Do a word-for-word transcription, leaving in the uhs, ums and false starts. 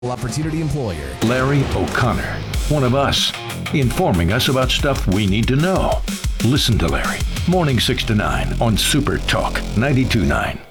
Opportunity employer. Larry O'Connor, one of us, informing us about stuff we need to know. Listen to Larry, morning six to nine on Super Talk ninety-two point nine.